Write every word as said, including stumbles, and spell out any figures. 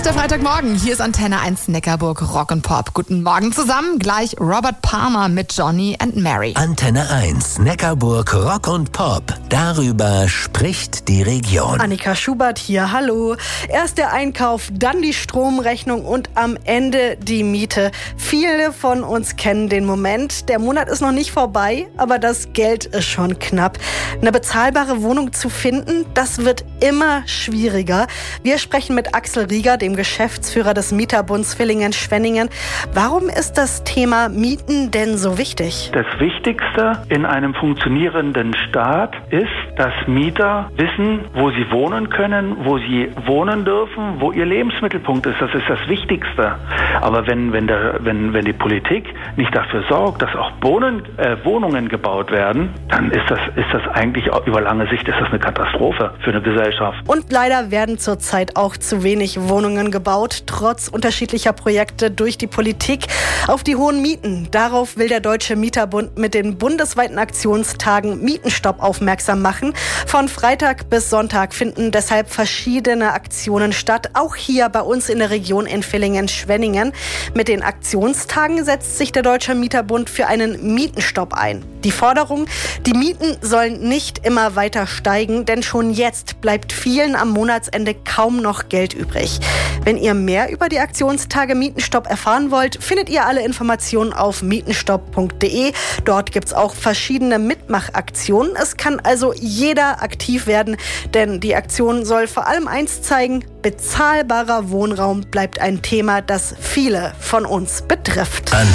der Freitagmorgen. Hier ist Antenne eins Neckarburg Rock und Pop. Guten Morgen zusammen. Gleich Robert Palmer mit Johnny and Mary. Antenne eins Neckarburg Rock und Pop. Darüber spricht die Region. Annika Schubert hier, hallo. Erst der Einkauf, dann die Stromrechnung und am Ende die Miete. Viele von uns kennen den Moment. Der Monat ist noch nicht vorbei, aber das Geld ist schon knapp. Eine bezahlbare Wohnung zu finden, das wird immer schwieriger. Wir sprechen mit Axel Rieger, dem Geschäftsführer des Mieterbunds Villingen-Schwenningen. Warum ist das Thema Mieten denn so wichtig? Das Wichtigste in einem funktionierenden Staat ist, dass Mieter wissen, wo sie wohnen können, wo sie wohnen dürfen, wo ihr Lebensmittelpunkt ist. Das ist das Wichtigste. Aber wenn, wenn, der, wenn, wenn die Politik nicht dafür sorgt, dass auch Wohnen, äh, Wohnungen gebaut werden, dann ist das, ist das eigentlich über lange Sicht ist das eine Katastrophe für eine Gesellschaft. Und leider werden zurzeit auch zu wenig Wohnungen gebaut, trotz unterschiedlicher Projekte durch die Politik auf die hohen Mieten. Darauf will der Deutsche Mieterbund mit den bundesweiten Aktionstagen Mietenstopp aufmerksam machen. Von Freitag bis Sonntag finden deshalb verschiedene Aktionen statt, auch hier bei uns in der Region in Villingen-Schwenningen. Mit den Aktionstagen setzt sich der Deutsche Mieterbund für einen Mietenstopp ein. Die Forderung, die Mieten sollen nicht immer weiter steigen, denn schon jetzt bleibt vielen am Monatsende kaum noch Geld übrig. Wenn ihr mehr über die Aktionstage Mietenstopp erfahren wollt, findet ihr alle Informationen auf mietenstopp punkt de. Dort gibt es auch verschiedene Mitmachaktionen. Es kann also jeder aktiv werden, denn die Aktion soll vor allem eins zeigen: bezahlbarer Wohnraum bleibt ein Thema, das viele von uns betrifft.